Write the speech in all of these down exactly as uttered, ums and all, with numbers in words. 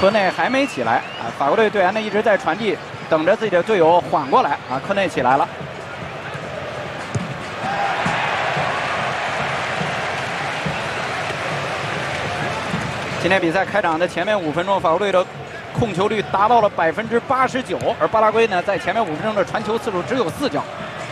科内还没起来啊，法国队队员呢一直在传递，等着自己的队友缓过来啊。科内起来了。今天比赛开场的前面五分钟，法国队的控球率达到了百分之八十九，而巴拉圭呢在前面五分钟的传球次数只有四脚。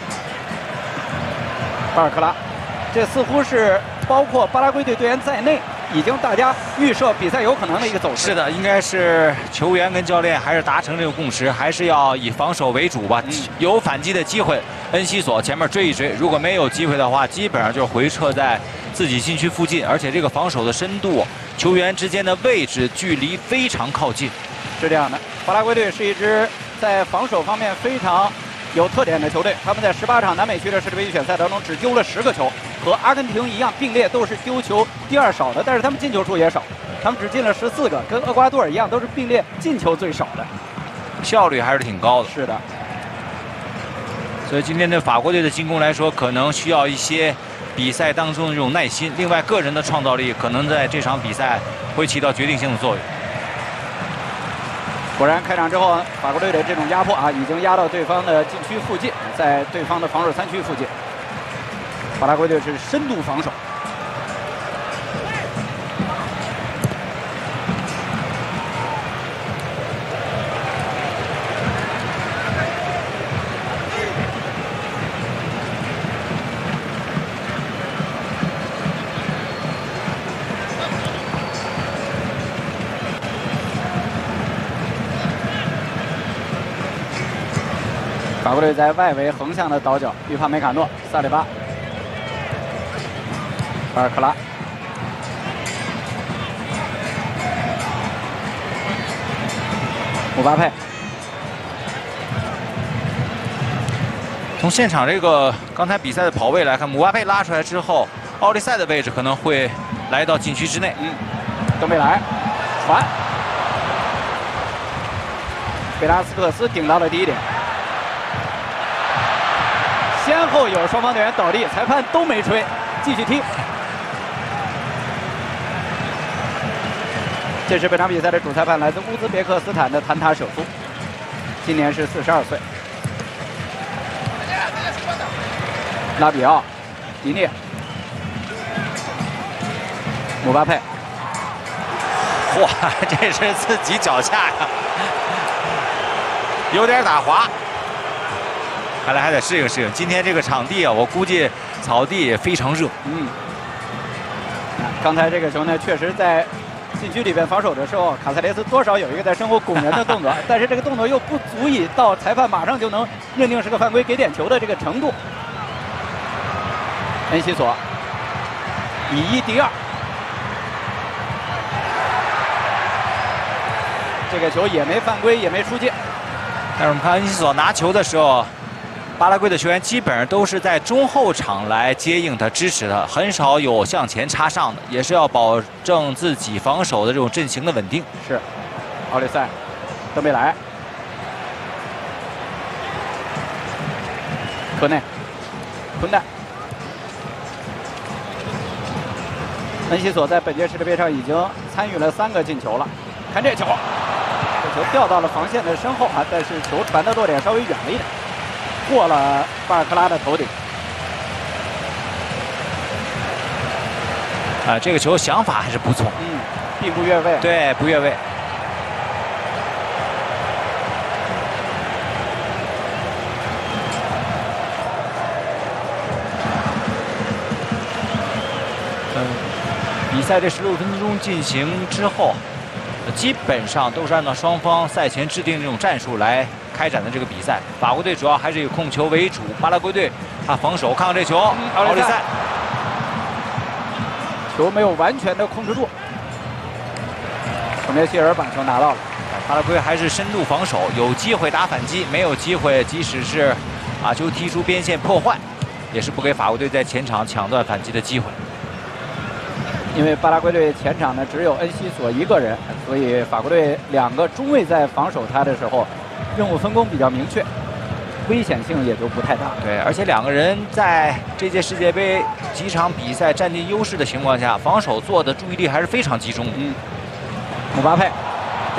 巴尔克拉，这似乎是包括巴拉圭队队员在内，已经大家预设比赛有可能的一个走势。 是的，应该是球员跟教练还是达成这个共识，还是要以防守为主吧。嗯、有反击的机会，恩西索前面追一追，如果没有机会的话，基本上就是回撤在自己禁区附近，而且这个防守的深度，球员之间的位置距离非常靠近。 是这样的，巴拉圭队是一支在防守方面非常有特点的球队，他们在十八场南美区的世界杯预选赛当中只丢了十个球，和阿根廷一样并列都是丢球第二少的，但是他们进球数也少，他们只进了十四个，跟厄瓜多尔一样都是并列进球最少的， 效率还是挺高的。 是的， 所以今天对法国队的进攻来说，可能需要一些比赛当中的这种耐心，另外个人的创造力可能在这场比赛会起到决定性的作用。 果然，开场之后，法国队的这种压迫啊，已经压到对方的禁区附近，在对方的防守三区附近。巴拉圭队是深度防守。法国队在外围横向的倒脚，预判梅卡诺、萨里巴、巴尔克拉、姆巴佩。 从现场这个刚才比赛的跑位来看，姆巴佩拉出来之后，奥利塞的位置可能会来到禁区之内。 嗯，都没来，传，贝拉斯克斯顶到了第一点。先后有双方队员倒地，裁判都没吹，继续踢。这是本场比赛的主裁判，来自乌兹别克斯坦的坦塔舍夫，今年是四十二岁。拉比奥、迪涅、姆巴佩， 哇，这是自己脚下呀，有点打滑。看来还得适应适应。今天这个场地啊，我估计草地也非常热。 嗯，刚才这个球呢，确实在禁区里边防守的时候，卡塞雷斯多少有一个在身后拱人的动作，但是这个动作又不足以到裁判马上就能认定是个犯规给点球的这个程度。恩西索以一敌二，这个球也没犯规，也没出界。 但是我们看恩西索拿球的时候，巴拉圭的球员基本上都是在中后场来接应他、支持他，很少有向前插上的，也是要保证自己防守的这种阵型的稳定。 是，奥利塞、登贝莱、科内、昆代。恩西索在本届世界杯上已经参与了三个进球了。看这球，这球掉到了防线的身后啊，但是球传的落点稍微远了一点，过了巴尔克拉的头顶。 啊，这个球想法还是不错， 嗯，并不越位。 对，不越位。嗯，比赛这十六分钟进行之后，基本上都是按照双方赛前制定这种战术来开展的这个比赛。法国队主要还是以控球为主，巴拉圭队他防守。看看这球，嗯、奥利塞。 球没有完全的控制住，孔涅希尔把球拿到了。 巴拉圭还是深度防守，有机会打反击，没有机会，即使是把球踢出边线破坏，也是不给法国队在前场抢断反击的机会。 因为巴拉圭队前场呢只有恩西索一个人，所以法国队两个中卫在防守他的时候，任务分工比较明确，危险性也就不太大。 对，而且两个人在这届世界杯几场比赛占尽优势的情况下，防守做的注意力还是非常集中的。 嗯，姆巴佩。